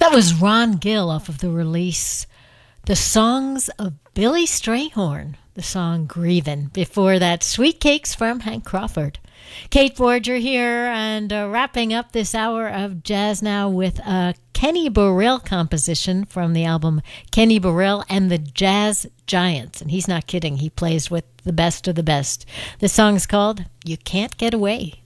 That was Ron Gill off of the release The Songs of Billy Strayhorn, the song Grievin'. Before that, Sweet Cakes from Hank Crawford. Kate Borger here, and wrapping up this hour of Jazz Now with a Kenny Burrell composition from the album Kenny Burrell and the Jazz Giants. And he's not kidding, he plays with the best of the best. The song's called You Can't Get Away.